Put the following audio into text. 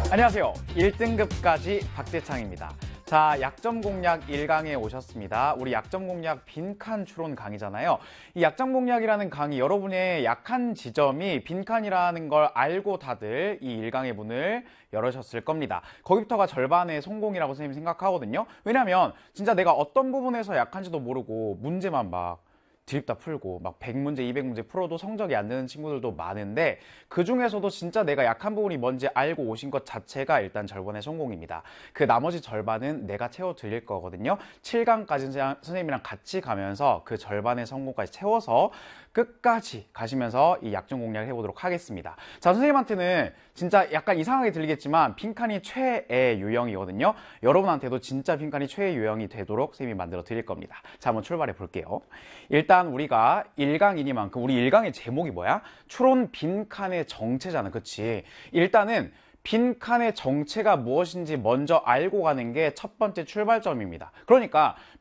안녕하세요. 1등급까지 박대창입니다. 자, 약점 공략 1강에 오셨습니다. 우리 약점 공략 빈칸 추론 강의잖아요. 이 약점 공략이라는 강의, 여러분의 약한 지점이 빈칸이라는 걸 알고 다들 이 1강의 문을 열으셨을 겁니다. 거기부터가 절반의 성공이라고 선생님이 생각하거든요. 왜냐면 진짜 내가 어떤 부분에서 약한지도 모르고 문제만 막 드립다 풀고 막 100문제, 200문제 풀어도 성적이 안 되는 친구들도 많은데, 그 중에서도 진짜 내가 약한 부분이 뭔지 알고 오신 것 자체가 일단 절반의 성공입니다. 그 나머지 절반은 내가 채워드릴 거거든요. 7강까지 선생님이랑 같이 가면서 그 절반의 성공까지 채워서 끝까지 가시면서 이 약점 공략을 해보도록 하겠습니다. 자, 선생님한테는 진짜 약간 이상하게 들리겠지만 빈칸이 최애 유형이거든요. 여러분한테도 진짜 빈칸이 최애 유형이 되도록 선생님이 만들어 드릴 겁니다. 자, 한번 출발해 볼게요. 일단 우리가 1강이니만큼 우리 1강의 제목이 뭐야? 추론 빈칸의 정체잖아. 그치? 일단은 빈칸의 정체가 무엇인지 먼저 알고 가는 게 첫 번째 출발점입니다. 그러니까